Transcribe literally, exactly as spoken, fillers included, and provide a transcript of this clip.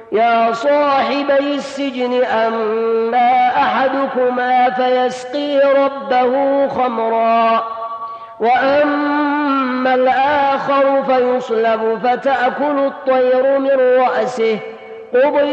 يا صاحبي السجن أما أحدكما فيسقي ربه خمرا وأما الآخر فيصلب فتأكل الطير من رأسه قضي